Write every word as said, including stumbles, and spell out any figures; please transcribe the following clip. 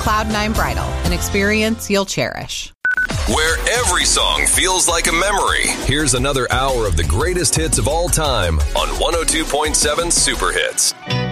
Cloud nine Bridal, an experience you'll cherish. Where every song feels like a memory. Here's another hour of the greatest hits of all time on one oh two point seven Super Hits.